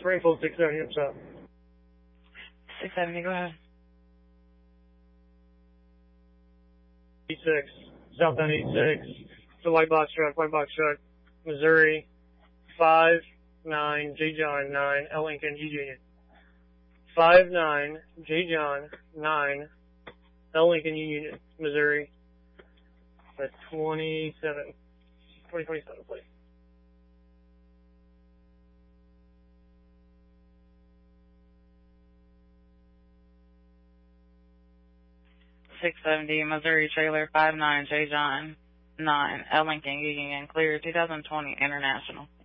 Springfield 670 up south. 670, go ahead. 86, southbound 86. It's a white box truck, Missouri 59 J. John 9 L. Lincoln E. Union. 59 J. John 9 L. Lincoln E. Union, Missouri. That's 2027, please. .670 Missouri trailer 59 J. John 9 L. Lincoln Union, clear 2020 International.